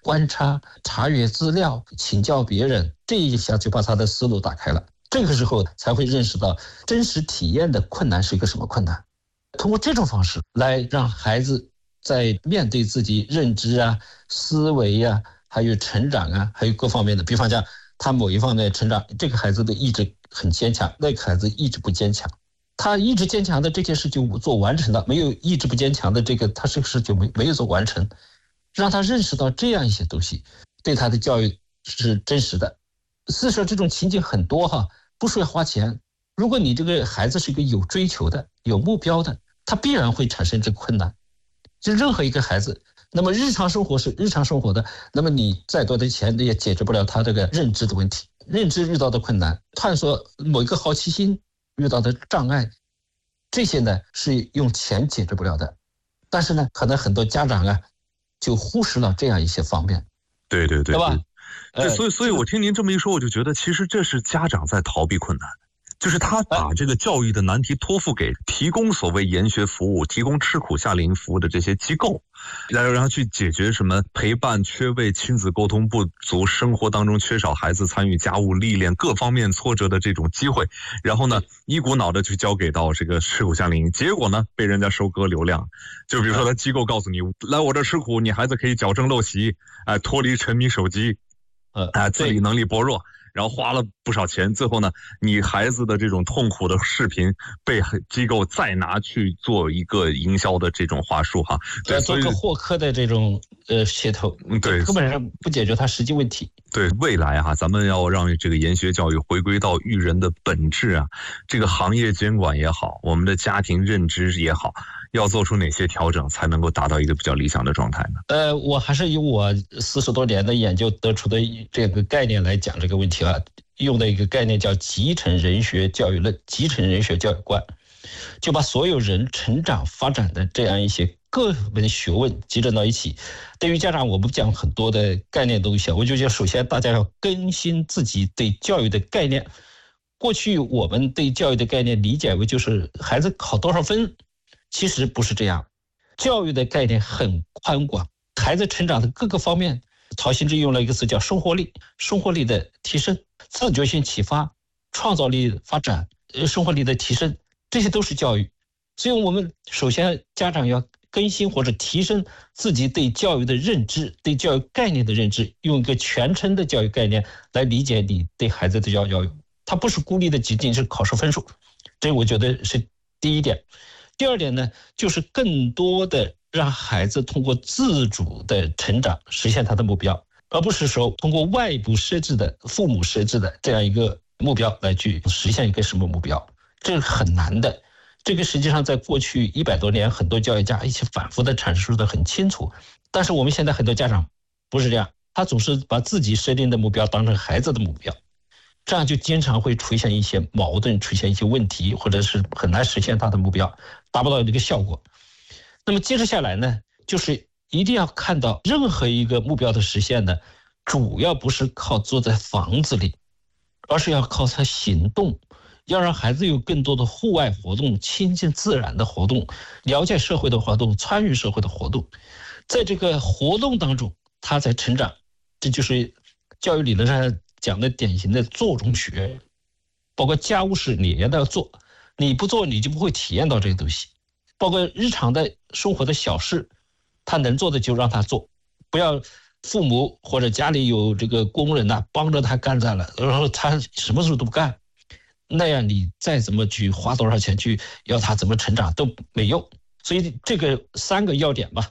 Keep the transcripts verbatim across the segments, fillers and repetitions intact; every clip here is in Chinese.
观察、查阅资料、请教别人，这一下就把他的思路打开了。这个时候才会认识到真实体验的困难是一个什么困难。通过这种方式来让孩子在面对自己认知啊、思维啊，还有成长啊，还有各方面的，比方讲他某一方面成长，这个孩子的意志很坚强，那个孩子意志不坚强，他意志坚强的这件事就做完成了，没有意志不坚强的这个他这个事就没没有做完成，让他认识到这样一些东西对他的教育是真实的。事实上这种情景很多哈，不是要花钱。如果你这个孩子是一个有追求的、有目标的，他必然会产生这困难。就任何一个孩子，那么日常生活是日常生活的，那么你再多的钱也解决不了他这个认知的问题，认知遇到的困难，探索某一个好奇心遇到的障碍，这些呢是用钱解决不了的。但是呢，可能很多家长啊就忽视了这样一些方面。 对对对， 对吧？ 对，所以所以我听您这么一说，我就觉得其实这是家长在逃避困难。就是他把这个教育的难题托付给提供所谓研学服务、提供吃苦夏令营服务的这些机构，然后让他去解决什么陪伴缺位、亲子沟通不足、生活当中缺少孩子参与家务历练各方面挫折的这种机会，然后呢一股脑的去交给到这个吃苦夏令营，结果呢被人家收割流量。就比如说他机构告诉你，来我这吃苦，你孩子可以矫正陋习，哎、呃，脱离沉迷手机，呃，哎、呃，自理能力薄弱。然后花了不少钱，最后呢，你孩子的这种痛苦的视频被机构再拿去做一个营销的这种话术哈， 对，做个获客的这种呃噱头， 对， 根本上不解决它实际问题。 对，未来哈，咱们要让这个研学教育回归到育人的本质啊，这个行业监管也好，我们的家庭认知也好，要做出哪些调整才能够达到一个比较理想的状态呢？ 呃，我还是以我四十多年的研究得出的这个概念来讲这个问题啊，用的一个概念叫集成人学教育论、集成人学教育观，就把所有人成长发展的这样一些各门学问集成到一起。对于家长，我不讲很多的概念东西，我就觉得首先大家要更新自己对教育的概念。过去我们对教育的概念理解为就是孩子考多少分，其实不是这样。教育的概念很宽广，孩子成长的各个方面，曹新志用了一个词叫生活力，生活力的提升、自觉性启发、创造力发展、生活力的提升，这些都是教育。所以我们首先家长要更新或者提升自己对教育的认知，对教育概念的认知，用一个全称的教育概念来理解你对孩子的教育。它不是孤立的仅仅是考试分数，这我觉得是第一点。第二点呢，就是更多的让孩子通过自主的成长实现他的目标，而不是说通过外部设置的、父母设置的这样一个目标来去实现一个什么目标，这是很难的。这个实际上在过去一百多年，很多教育家一起反复的阐述的很清楚，但是我们现在很多家长不是这样，他总是把自己设定的目标当成孩子的目标，这样就经常会出现一些矛盾，出现一些问题，或者是很难实现他的目标，达不到这个效果。那么接着下来呢，就是一定要看到任何一个目标的实现呢，主要不是靠坐在房子里，而是要靠他行动，要让孩子有更多的户外活动、亲近自然的活动、了解社会的活动、参与社会的活动，在这个活动当中他在成长。这就是教育理论上讲的典型的做中学，包括家务事你也要做，你不做你就不会体验到这个东西。包括日常的生活的小事，他能做的就让他做，不要父母或者家里有这个工人啊帮着他干在了，然后他什么事都不干，那样你再怎么去花多少钱去要他怎么成长都没用。所以这个三个要点吧。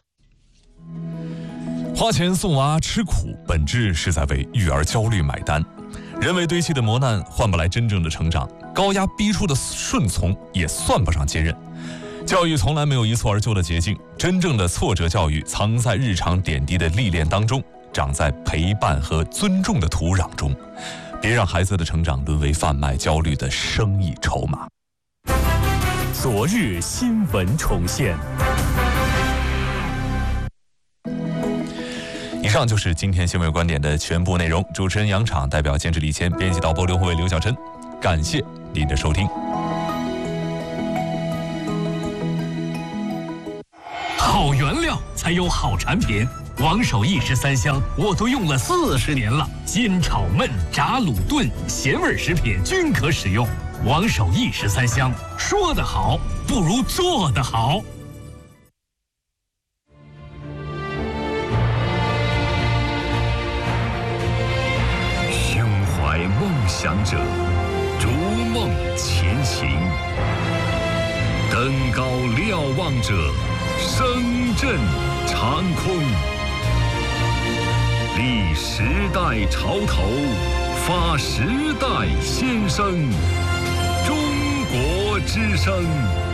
花钱送娃吃苦，本质是在为育儿焦虑买单。人为堆砌的磨难换不来真正的成长，高压逼出的顺从也算不上坚韧。教育从来没有一蹴而就的捷径，真正的挫折教育藏在日常点滴的历练当中，长在陪伴和尊重的土壤中。别让孩子的成长沦为贩卖焦虑的生意筹码。 昨日新闻重现。 以上就是今天新闻观点的全部内容。主持人杨昶，代表监制李谦，编辑导播刘宏伟、刘晓晨，感谢您的收听。 好原料才有好产品。王守义十三香我都用了四十年了，煎炒焖炸卤炖咸味食品均可使用。王守义十三香，说得好不如做得好。 胸怀梦想者，逐梦前行。登高瞭望者，声震长空。立时代潮头，发时代先声。中国之声。